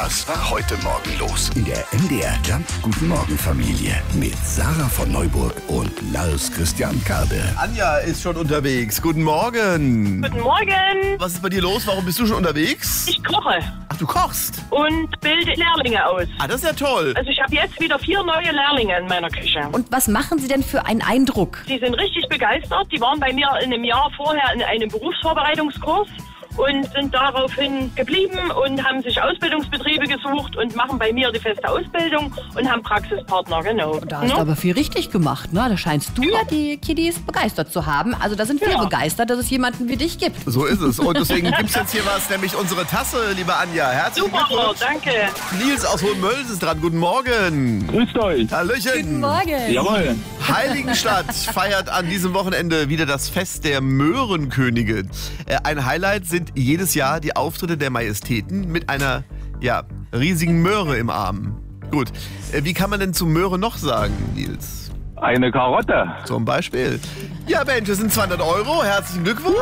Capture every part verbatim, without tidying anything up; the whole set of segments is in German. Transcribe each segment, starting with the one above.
Das war heute Morgen los in der M D R Jump Guten Morgen Familie mit Sarah von Neuburg und Lars Christian Karde. Anja ist schon unterwegs. Guten Morgen. Guten Morgen. Was ist bei dir los? Warum bist du schon unterwegs? Ich koche Ach, du kochst? und bilde Lehrlinge aus. Ah, das ist ja toll. Also ich habe jetzt wieder vier neue Lehrlinge in meiner Küche. Und was machen Sie denn für einen Eindruck? Die sind richtig begeistert. Die waren bei mir in einem Jahr vorher in einem Berufsvorbereitungskurs und sind daraufhin geblieben und haben sich Ausbildungsbetriebe gesucht und machen bei mir die feste Ausbildung und haben Praxispartner, genau. Da hast du Ne? aber viel richtig gemacht, ne? Da scheinst du ja die Kiddies begeistert zu haben. Also da sind wir Ja. begeistert, dass es jemanden wie dich gibt. So ist es. Und deswegen gibt's jetzt hier was, nämlich unsere Tasse, liebe Anja. Herzlichen Super, Glückwunsch. danke. Nils aus Hohenmölz ist dran. Guten Morgen. Grüßt euch. Hallöchen. Guten Morgen. Jawohl. Heiligenstadt feiert an diesem Wochenende wieder das Fest der Möhrenkönige. Äh, Ein Highlight sind jedes Jahr die Auftritte der Majestäten mit einer, ja, riesigen Möhre im Arm. Gut, äh, wie kann man denn zu Möhre noch sagen, Nils? Eine Karotte. Zum Beispiel. Ja, Mensch, das sind zweihundert Euro. Herzlichen Glückwunsch.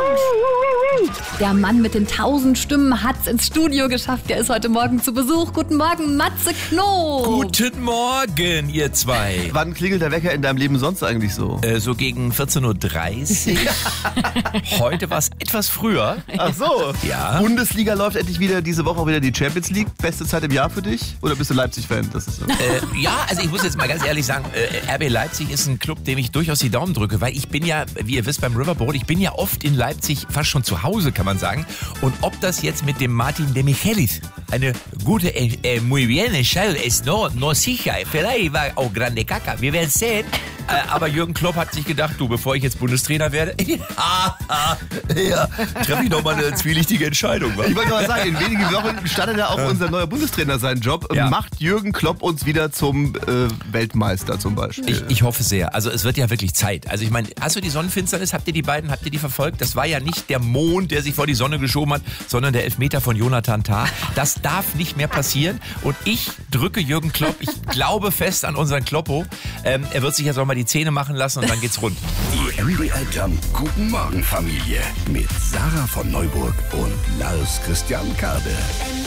Der Mann mit den tausend Stimmen hat's ins Studio geschafft. Der ist heute Morgen zu Besuch. Guten Morgen, Matze Knob. Guten Morgen, ihr zwei. Wann klingelt der Wecker in deinem Leben sonst eigentlich so? Äh, so gegen vierzehn Uhr dreißig. Heute war es etwas früher. Ach so. Ja. Bundesliga läuft endlich wieder, diese Woche auch wieder die Champions League. Beste Zeit im Jahr für dich? Oder bist du Leipzig-Fan? Das ist so. Äh, ja, also ich muss jetzt mal ganz ehrlich sagen, äh, R B Leipzig ist ein Club, dem ich durchaus die Daumen drücke, weil ich bin ja, wie ihr wisst, beim Riverboat, ich bin ja oft in Leipzig, fast schon zu Hause, kann man sagen. Und ob das jetzt mit dem Martin de Michelis eine gute, äh, äh, muy bien, es no, no sicher, vielleicht war auch grande caca, wir werden sehen. Äh, aber Jürgen Klopp hat sich gedacht, du, bevor ich jetzt Bundestrainer werde, ja, treffe ich nochmal eine zwielichtige Entscheidung. Wa? Ich wollte mal sagen, in wenigen Wochen startet ja auch unser neuer Bundestrainer seinen Job. Ja. Macht Jürgen Klopp uns wieder zum äh, Weltmeister zum Beispiel? Ich, ich hoffe sehr. Also es wird ja wirklich Zeit. Also ich meine, hast du die Sonnenfinsternis, habt ihr die beiden, habt ihr die verfolgt? Das war ja nicht der Mond, der sich vor die Sonne geschoben hat, sondern der Elfmeter von Jonathan Tah. Das darf nicht mehr passieren. Und ich drücke Jürgen Klopp, ich glaube fest an unseren Kloppo. Ähm, er wird sich jetzt auch mal die Zähne machen lassen und dann geht's rund. Die M D R Jump Guten Morgen Familie mit Sarah von Neuburg und Lars Christian Karde.